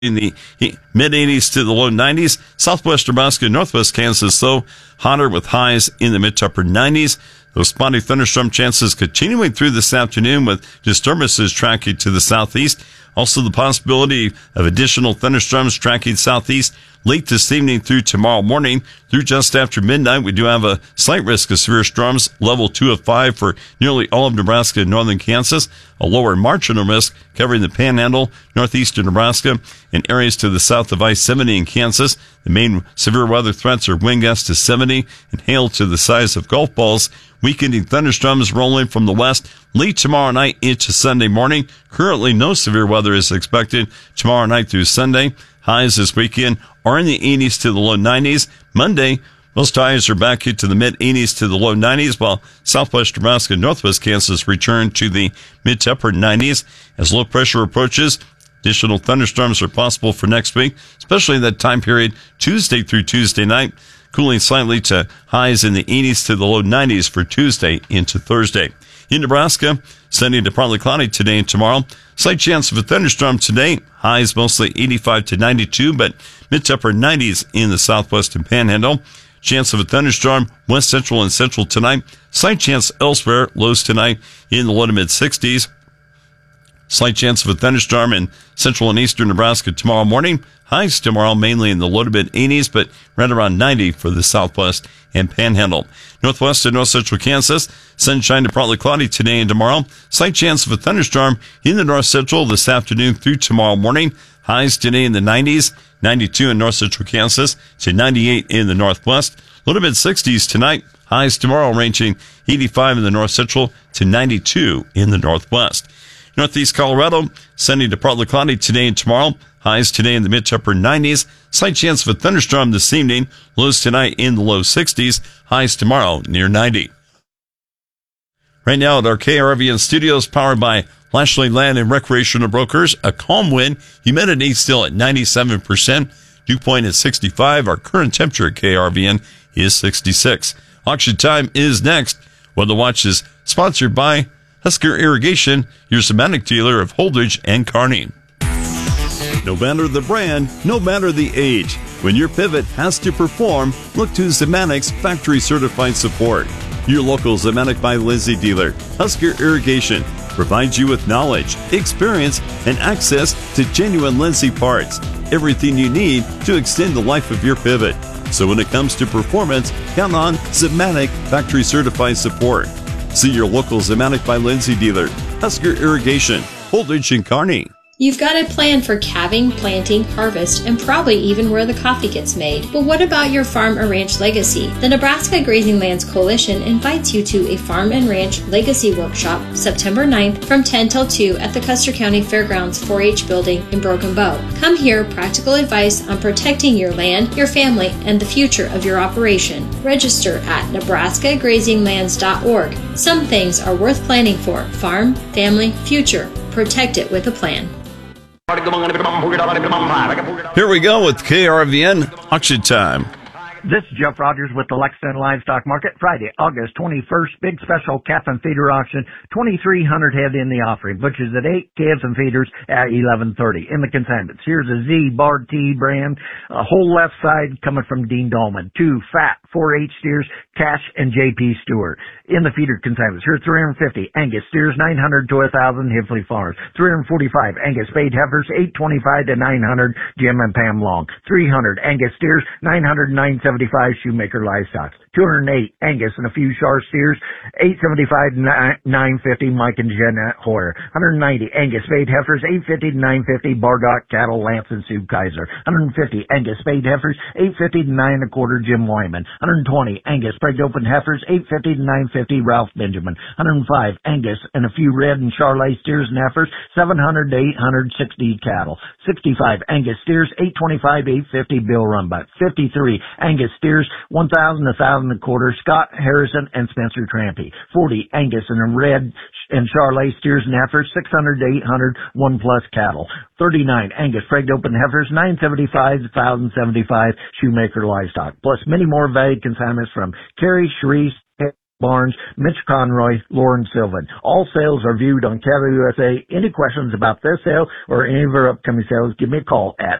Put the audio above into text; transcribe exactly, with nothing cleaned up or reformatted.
in the mid eighties to the low nineties. Southwest Nebraska, northwest Kansas, though, hotter with highs in the mid to upper nineties. Those spotty thunderstorm chances continuing through this afternoon with disturbances tracking to the southeast. Also the possibility of additional thunderstorms tracking southeast late this evening through tomorrow morning. Through just after midnight, we do have a slight risk of severe storms, level two of five for nearly all of Nebraska and northern Kansas. A lower marginal risk covering the Panhandle, northeastern Nebraska, and areas to the south of I seventy in Kansas. The main severe weather threats are wind gusts to seventy and hail to the size of golf balls. Weakening thunderstorms rolling from the west late tomorrow night into Sunday morning. Currently, no severe weather is expected tomorrow night through Sunday. Highs this weekend are in the eighties to the low nineties. Monday, most highs are back into the mid eighties to the low nineties, while southwest Nebraska and northwest Kansas return to the mid to upper nineties. As low pressure approaches, additional thunderstorms are possible for next week, especially in that time period, Tuesday through Tuesday night. Cooling slightly to highs in the eighties to the low nineties for Tuesday into Thursday. In Nebraska, sunny to partly cloudy today and tomorrow. Slight chance of a thunderstorm today. Highs mostly eighty-five to ninety-two, but mid to upper nineties in the southwest and Panhandle. Chance of a thunderstorm west central and central tonight. Slight chance elsewhere. Lows tonight in the low to mid sixties. Slight chance of a thunderstorm in central and eastern Nebraska tomorrow morning. Highs tomorrow mainly in the low to mid eighties, but right around ninety for the southwest and Panhandle. Northwest and north central Kansas, sunshine to partly cloudy today and tomorrow. Slight chance of a thunderstorm in the north central this afternoon through tomorrow morning. Highs today in the nineties, ninety-two in north central Kansas to ninety-eight in the northwest. Low to mid sixties tonight. Highs tomorrow ranging eighty-five in the north central to ninety-two in the northwest. Northeast Colorado, sunny to partly cloudy today and tomorrow. Highs today in the mid to upper nineties. Slight chance of a thunderstorm this evening. Lows tonight in the low sixties. Highs tomorrow near ninety. Right now at our K R V N studios, powered by Lashley Land and Recreational Brokers, a calm wind. Humidity still at ninety-seven percent. Dew point at sixty-five. Our current temperature at K R V N is sixty-six. Auction time is next. Weather Watch is sponsored by Husker Irrigation, your Zemanek dealer of Holdridge and Kearney. No matter the brand, no matter the age, when your pivot has to perform, look to Zemanek's factory certified support. Your local Zemanek by Lindsay dealer, Husker Irrigation, provides you with knowledge, experience, and access to genuine Lindsay parts. Everything you need to extend the life of your pivot. So when it comes to performance, count on Zemanek factory certified support. See your local Zemanek by Lindsay dealer, Husker Irrigation, Holdridge and Kearney. You've got a plan for calving, planting, harvest, and probably even where the coffee gets made. But what about your farm or ranch legacy? The Nebraska Grazing Lands Coalition invites you to a Farm and Ranch Legacy Workshop September ninth from ten till two at the Custer County Fairgrounds four H building in Broken Bow. Come hear practical advice on protecting your land, your family, and the future of your operation. Register at nebraska grazing lands dot org. Some things are worth planning for. Farm, family, future. Protect it with a plan. Here we go with K R V N Auction Time. This is Jeff Rogers with the Lexington Livestock Market. Friday, August twenty-first, big special calf and feeder auction. twenty-three hundred head in the offering. Butchers at eight, calves and feeders at eleven thirty. In the consignments, here's a Z Bar T brand. A whole left side coming from Dean Dolman. Two fat four H steers, Cash and J P Stewart. In the feeder consignments, here's three hundred fifty Angus steers, nine hundred to one thousand Hifley Farms. three hundred forty-five Angus spayed heifers, eight twenty-five to nine hundred Jim and Pam Long. three hundred Angus steers, nine hundred nine seventy-five Shoemaker Livestock. two hundred eight Angus and a few Shar steers, eight seventy-five nine fifty Mike and Jeanette Hoyer. one hundred ninety Angus spayed heifers, eight fifty to nine fifty Bardock Cattle, Lance and Sue Kaiser. one hundred fifty Angus spayed heifers, eight fifty to nine and a quarter Jim Wyman. one hundred twenty Angus spread open heifers, eight fifty to nine fifty Ralph Benjamin. one hundred five Angus and a few red and Charolais steers and heifers, seven hundred to eight hundred sixty cattle. sixty-five Angus steers, eight twenty-five eight fifty Bill Rumbuck. fifty-three Angus steers, one thousand one thousand and a quarter Scott Harrison and Spencer Trampy. forty Angus and a red and Charolais steers and heifers, six hundred to eight hundred one plus cattle. thirty-nine Angus fregged open heifers, nine seventy-five to one thousand seventy-five Shoemaker Livestock. Plus many more valued consignments from Carrie, Sharice, Barnes, Mitch Conroy, Lauren Sylvan. All sales are viewed on Cattle U S A. Any questions about this sale or any of our upcoming sales, give me a call at